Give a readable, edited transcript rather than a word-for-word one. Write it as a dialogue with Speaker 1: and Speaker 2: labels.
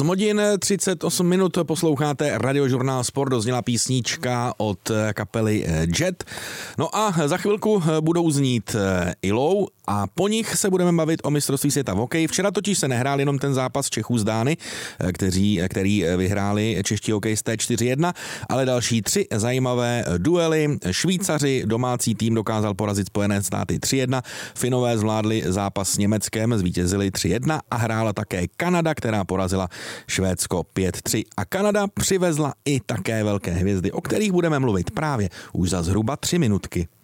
Speaker 1: 8 hodin 38 minut posloucháte Radiožurnál Sport, dozněla písnička od kapely Jet. No a za chvilku budou znít ILO a po nich se budeme bavit o mistrovství světa v hokeji. Včera totiž se nehrál jenom ten zápas Čechů z Dány, který vyhráli čeští hokejisté 4-1, ale další 3 zajímavé duely. Švýcaři, domácí tým dokázal porazit Spojené státy 3-1, Finové zvládli zápas s Německem, zvítězili 3-1 a hrála také Kanada, která porazila Švédsko 5-3. A Kanada přivezla i také velké hvězdy, o kterých budeme mluvit právě už za zhruba 3 minutky.